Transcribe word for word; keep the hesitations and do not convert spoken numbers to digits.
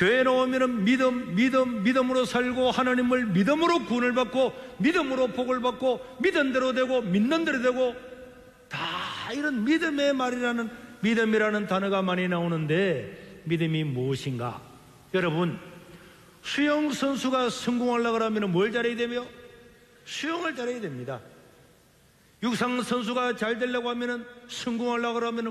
교회 나오면은 믿음, 믿음, 믿음으로 살고 하나님을 믿음으로 구원을 받고 믿음으로 복을 받고 믿은 대로 되고 믿는 대로 되고 다 이런 믿음의 말이라는 믿음이라는 단어가 많이 나오는데 믿음이 무엇인가? 여러분, 수영 선수가 성공하려고 하면 뭘 잘해야 되며? 수영을 잘해야 됩니다. 육상 선수가 잘 되려고 하면 성공하려고 하면